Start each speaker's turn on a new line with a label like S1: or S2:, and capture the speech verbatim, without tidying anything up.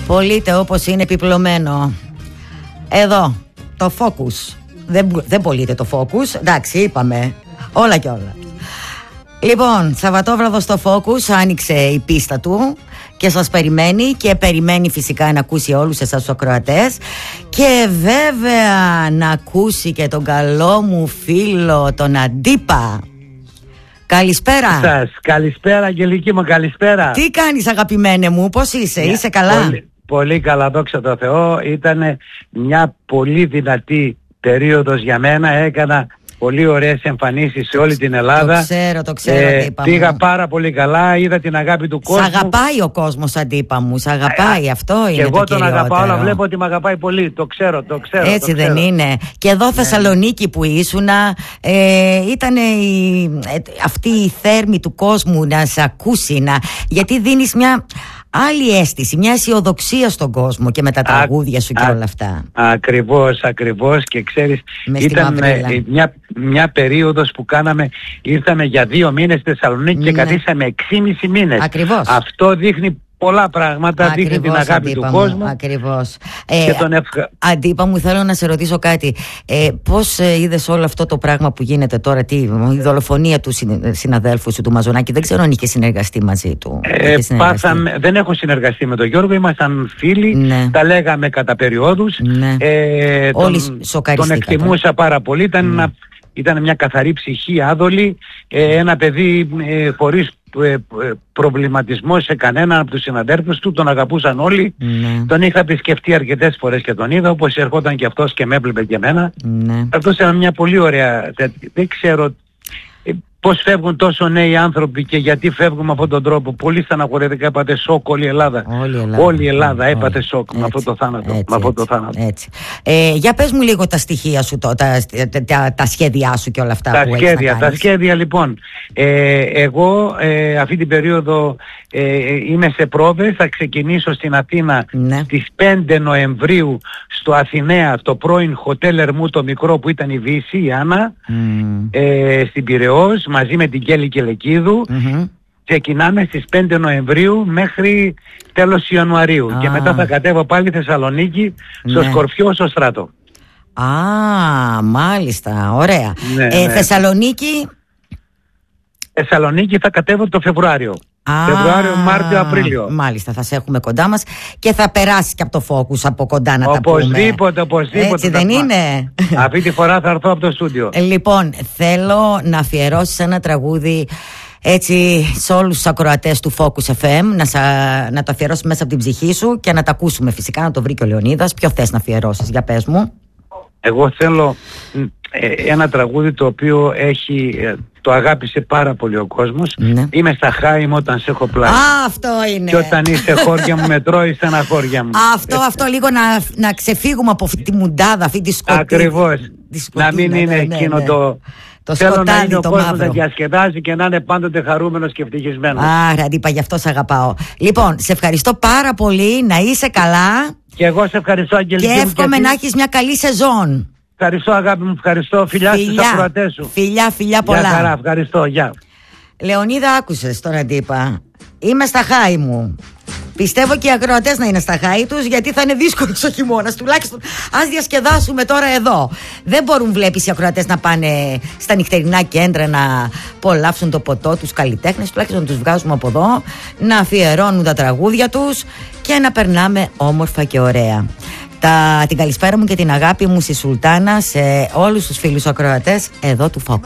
S1: Πωλείται όπως είναι επιπλωμένο. Εδώ, το Focus. Δεν, δεν πωλείται το Focus. Εντάξει, είπαμε. Όλα και όλα. Λοιπόν, Σαββατόβραδο στο Focus άνοιξε η πίστα του και σας περιμένει και περιμένει φυσικά να ακούσει όλους εσάς τους ακροατές και βέβαια να ακούσει και τον καλό μου φίλο τον Αντίπα. Καλησπέρα
S2: σας, καλησπέρα Αγγελική μου, καλησπέρα.
S1: Τι κάνεις αγαπημένε μου, πώς είσαι, yeah, είσαι καλά?
S2: Πολύ, πολύ καλά, δόξα τω Θεώ. Ήταν μια πολύ δυνατή περίοδος για μένα, έκανα πολύ ωραίες εμφανίσεις σε όλη την Ελλάδα.
S1: Το ξέρω, το ξέρω,
S2: ε,
S1: Αντίπα
S2: πήγα
S1: μου.
S2: πάρα πολύ καλά, είδα την αγάπη του κόσμου.
S1: Σ' αγαπάει ο κόσμος, Αντίπα μου, σ' αγαπάει, ε, αυτό είναι.
S2: Και εγώ
S1: το
S2: τον
S1: κυριότερο.
S2: αγαπάω, αλλά βλέπω ότι με αγαπάει πολύ. Το ξέρω, το ξέρω.
S1: Έτσι
S2: το
S1: δεν
S2: ξέρω.
S1: είναι? Και εδώ Θεσσαλονίκη που ήσουνα, ε, ήταν η, ε, αυτή η θέρμη του κόσμου να σε ακούσει, να, γιατί δίνεις μια άλλη αίσθηση, μια αισιοδοξία στον κόσμο και με τα τραγούδια σου και
S2: α,
S1: όλα αυτά.
S2: Ακριβώς, ακριβώς. Και ξέρεις,
S1: Μες στη
S2: ήταν
S1: Μαυρίλα.
S2: μια, μια περίοδος που κάναμε, ήρθαμε για δύο μήνες στη Θεσσαλονίκη, ναι, και καθίσαμε εξήμισι μήνες.
S1: Ακριβώς.
S2: Αυτό δείχνει πολλά πράγματα,
S1: Ακριβώς,
S2: δείχνει την αγάπη
S1: Αντίπα
S2: του
S1: μου,
S2: κόσμου.
S1: Ακριβώς.
S2: Και
S1: Ε,
S2: τον ευχα...
S1: Αντίπα μου, θέλω να σε ρωτήσω κάτι. Ε, πώς ε, είδες όλο αυτό το πράγμα που γίνεται τώρα, τι, η δολοφονία του συν, συναδέλφου σου του Μαζονάκη? Δεν ξέρω αν είχε συνεργαστεί μαζί του.
S2: Ε, πάθαμε, δεν έχω συνεργαστεί με τον Γιώργο, ήμασταν φίλοι,
S1: ναι,
S2: τα λέγαμε κατά περιόδους.
S1: Ναι.
S2: Ε,
S1: Όλοι
S2: τον,
S1: σοκαριστήκατε.
S2: τον εκτιμούσα πάρα πολύ, ήταν, mm. ένα, ήταν μια καθαρή ψυχή, άδολη, ε, ένα παιδί ε, χωρίς ε, προβληματισμό σε κανέναν από τους συναδέρφους του, τον αγαπούσαν όλοι.
S1: Ναι. Τον
S2: είχα επισκεφτεί αρκετές φορές και τον είδα, όπως ερχόταν και αυτός και με έβλεπε και εμένα.
S1: Ναι.
S2: Αυτό ήταν μια πολύ ωραία, δεν ξέρω πώς φεύγουν τόσο νέοι άνθρωποι και γιατί φεύγουν με αυτόν τον τρόπο. Πολύ στεναχωρέθηκα, έπατε σοκ όλη η Ελλάδα.
S1: Όλη η Ελλάδα,
S2: όλη η Ελλάδα έπατε
S1: όλη.
S2: σοκ, έτσι, με αυτό το θάνατο.
S1: Έτσι,
S2: με αυτό
S1: έτσι,
S2: το θάνατο.
S1: Έτσι. Ε, για πες μου λίγο τα στοιχεία σου, το, τα, τα, τα, τα σχέδιά σου και όλα αυτά
S2: τα
S1: που
S2: σχέδια,
S1: έχεις να κάνεις.
S2: Τα σχέδια λοιπόν. Ε, εγώ ε, αυτή την περίοδο ε, είμαι σε πρόβες, θα ξεκινήσω στην Αθήνα, ναι, στις πέντε Νοεμβρίου στο Αθηναία, το πρώην Hotel Ερμού το μικρό που ήταν η Βύση, η Άννα, mm. ε, στην Πειραιώς, μαζί με την Κέλη Κελεκίδου. Mm-hmm. Ξεκινάμε στις πέντε Νοεμβρίου μέχρι τέλος Ιανουαρίου. Ah. Και μετά θα κατέβω πάλι Θεσσαλονίκη, στο ναι. Σκορπιό, στο Στράτο.
S1: Α, μάλιστα, ωραία.
S2: Ναι,
S1: ε,
S2: ναι.
S1: Θεσσαλονίκη...
S2: Θεσσαλονίκη θα κατέβω το Φεβρουάριο.
S1: Α,
S2: Φεβρουάριο, Μάρτιο, Απρίλιο.
S1: Μάλιστα, θα σε έχουμε κοντά μας και θα περάσεις και από το Focus από κοντά να
S2: οπωσδήποτε,
S1: τα πούμε.
S2: Οπωσδήποτε, οπωσδήποτε.
S1: Έτσι δεν είναι?
S2: Αυτή τη φορά θα έρθω από το στούντιο.
S1: Λοιπόν, θέλω να αφιερώσεις ένα τραγούδι έτσι σε όλους τους ακροατές του Focus εφ εμ, να, σα, να το αφιερώσεις μέσα από την ψυχή σου και να τα ακούσουμε φυσικά, να το βρει και ο Λεωνίδας. Ποιο θες να αφιερώσεις, για πες μου.
S2: Εγώ θέλω ε, ένα τραγούδι το οποίο έχει, ε, το αγάπησε πάρα πολύ ο κόσμος. Ναι. Είμαι στα χάη μου όταν σε έχω πλάι.
S1: Α, αυτό είναι.
S2: Και όταν είσαι χώρια μου με τρώει στεναχώρια μου.
S1: Αυτό, αυτό λίγο να, να ξεφύγουμε από αυτή τη μουντάδα, αυτή τη σκοτή.
S2: Ακριβώς.
S1: Τη σκοτή,
S2: να μην
S1: ναι,
S2: είναι
S1: ναι,
S2: εκείνο
S1: ναι.
S2: το...
S1: Το
S2: θέλω
S1: σκοτάδι,
S2: να είναι ο
S1: το
S2: κόσμος
S1: μαύρο.
S2: να διασκεδάζει και να είναι πάντοτε χαρούμενος και ευτυχισμένος.
S1: Άρα, Αντίπα, γι' αυτό σε αγαπάω. Λοιπόν, σε ευχαριστώ πάρα πολύ, να είσαι καλά.
S2: Και εγώ σε ευχαριστώ, Αγγελική.
S1: Και εύχομαι να έχεις μια καλή σεζόν.
S2: Ευχαριστώ, αγάπη μου, ευχαριστώ. Φιλιά, φιλιά στους ακροατές σου.
S1: Φιλιά, φιλιά πολλά.
S2: Γεια χαρά, ευχαριστώ, γεια.
S1: Λεωνίδα, άκουσες τον Αντίπα. Είμαι στα χάη μου. Πιστεύω και οι ακροατές να είναι στα χάη τους, γιατί θα είναι δύσκολος ο χειμώνας. Τουλάχιστον ας διασκεδάσουμε τώρα εδώ. Δεν μπορούν, βλέπεις, οι ακροατές να πάνε στα νυχτερινά κέντρα να απολαύσουν το ποτό τους καλλιτέχνες. Τουλάχιστον να τους βγάζουμε από εδώ, να αφιερώνουν τα τραγούδια τους και να περνάμε όμορφα και ωραία. Τα, την καλησπέρα μου και την αγάπη μου στη Σουλτάνα, σε όλους τους φίλους ακροατές εδώ του Focus.